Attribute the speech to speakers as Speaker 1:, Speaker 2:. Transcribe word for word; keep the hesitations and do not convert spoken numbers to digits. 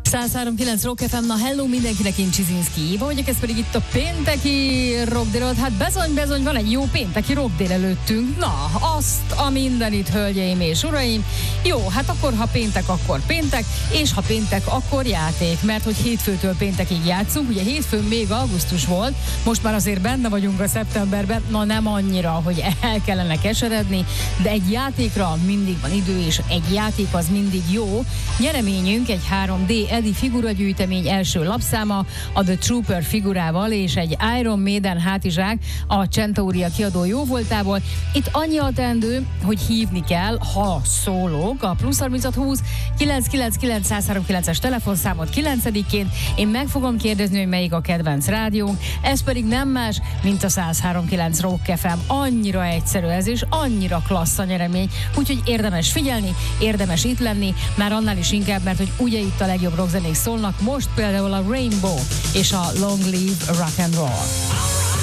Speaker 1: száz három kilenc Rock ef em, na hello mindenkinek, én Csizinszki Éva vagyok, ez pedig itt a pénteki rock délelőtt. Hát bezony, bezony, van egy jó pénteki rock délelőttünk. Na, azt a mindenit, hölgyeim és uraim. Jó, hát akkor ha péntek, akkor péntek, és ha péntek, akkor játék, mert hogy hétfőtől péntekig játszunk. Ugye hétfőn még augusztus volt, most már azért benne vagyunk a szeptemberben, na nem annyira, hogy el kellene keseredni, de egy játékra mindig van idő, és egy játék az mindig jó. Nyereményünk egy három dé Eddie figuragyűjtemény első lapszáma a The Trooper figurával, és egy Iron Maiden hátizsák a Centauria kiadó jóvoltából. Itt annyi a teendő, hogy hívni kell, ha szólok, a plusz harminchat húsz kilenc kilenc kilenc száz három kilences telefonszámot kilencediként. Én meg fogom kérdezni, hogy melyik a kedvenc rádiónk, ez pedig nem más, mint a száz három kilenc Rock ef em. Annyira egyszerű ez, és annyira klassz a nyeremény, úgyhogy érdemes figyelni, érdemes itt lenni, már annál is inkább, mert hogy ugye itt a legjobb rockzenék szólnak, most például a Rainbow és a Long Live Rock and Roll.